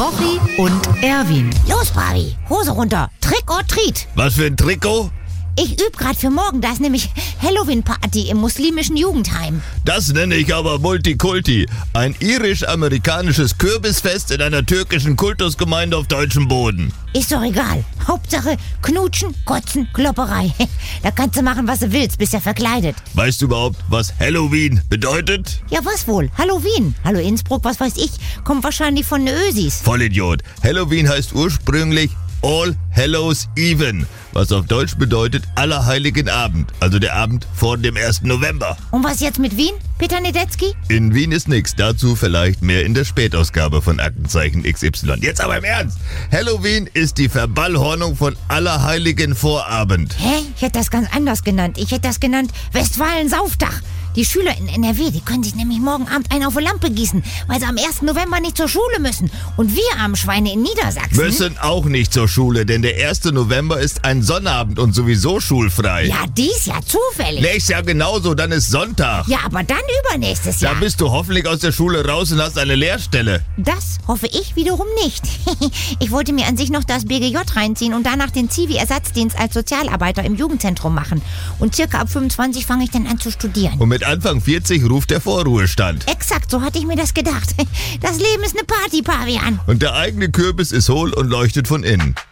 Rochi und Erwin. Los, Pavi, Hose runter. Trick or treat. Was für ein Trikot? Ich übe gerade für morgen. Da ist nämlich Halloween-Party im muslimischen Jugendheim. Das nenne ich aber Multikulti. Ein irisch-amerikanisches Kürbisfest in einer türkischen Kultusgemeinde auf deutschem Boden. Ist doch egal. Hauptsache knutschen, kotzen, Klopperei. Da kannst du machen, was du willst, bist ja verkleidet. Weißt du überhaupt, was Halloween bedeutet? Ja, was wohl? Halloween. Hallo Innsbruck, was weiß ich. Kommt wahrscheinlich von den Ösis. Vollidiot. Halloween heißt ursprünglich All Hallows Even, was auf Deutsch bedeutet Allerheiligen Abend, also der Abend vor dem 1. November. Und was jetzt mit Wien, Peter Nedetzky? In Wien ist nix, dazu vielleicht mehr in der Spätausgabe von Aktenzeichen XY. Jetzt aber im Ernst, Halloween ist die Verballhornung von Allerheiligen Vorabend. Hä? Ich hätte das ganz anders genannt. Ich hätte das genannt Westfalen-Sauftag. Die Schüler in NRW, die können sich nämlich morgen Abend einen auf die Lampe gießen, weil sie am 1. November nicht zur Schule müssen. Und wir armen Schweine in Niedersachsen Müssen auch nicht zur Schule, denn der 1. November ist ein Sonnabend und sowieso schulfrei. Ja, dies Jahr zufällig. Nächstes Jahr genauso, dann ist Sonntag. Ja, aber dann übernächstes Jahr. Da bist du hoffentlich aus der Schule raus und hast eine Lehrstelle. Das hoffe ich wiederum nicht. Ich wollte mir an sich noch das BGJ reinziehen und danach den Zivi-Ersatzdienst als Sozialarbeiter im Jugendzentrum machen. Und circa ab 25 fange ich dann an zu studieren. Und mit Anfang 40 ruft der Vorruhestand. Exakt, so hatte ich mir das gedacht. Das Leben ist eine Party, Pavian. Und der eigene Kürbis ist hohl und leuchtet von innen.